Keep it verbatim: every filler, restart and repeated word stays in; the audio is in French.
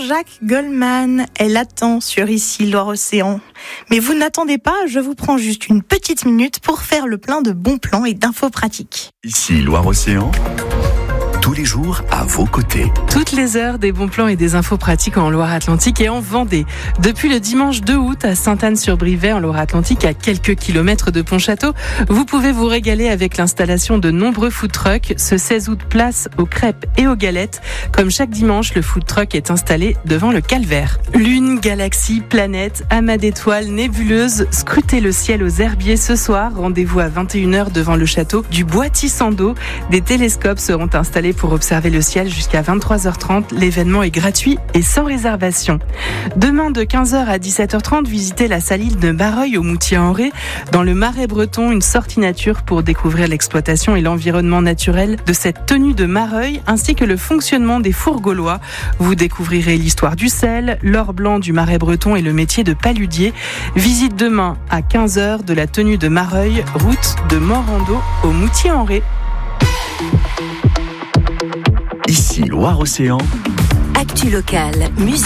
Jean-Jacques Goldman. Elle attend sur Ici Loire-Océan. Mais vous n'attendez pas, je vous prends juste une petite minute pour faire le plein de bons plans et d'infos pratiques. Ici Loire-Océan, tous les jours à vos côtés. Toutes les heures, des bons plans et des infos pratiques en Loire-Atlantique et en Vendée. Depuis le dimanche deux août à Sainte-Anne-sur-Brivet en Loire-Atlantique, à quelques kilomètres de Pontchâteau, vous pouvez vous régaler avec l'installation de nombreux food trucks. Ce seize août, place aux crêpes et aux galettes. Comme chaque dimanche, le food truck est installé devant le calvaire. Lune, galaxie, planète, amas d'étoiles, nébuleuses, scrutez le ciel aux herbiers ce soir. Rendez-vous à vingt et une heures devant le château du Bois-Tissando. Des télescopes seront installés pour observer le ciel jusqu'à vingt-trois heures trente. L'événement est gratuit et sans réservation. Demain, de quinze heures à dix-sept heures trente, visitez la saline de Mareuil au Moutier-en-Ré. Dans le Marais breton, une sortie nature pour découvrir l'exploitation et l'environnement naturel de cette tenue de Mareuil, ainsi que le fonctionnement des fours gaulois. Vous découvrirez l'histoire du sel, l'or blanc du Marais breton et le métier de paludier. Visite demain à quinze heures de la tenue de Mareuil, route de Morando au Moutier-en-Ré. Ici Loire-Océan. Actu locale, musique.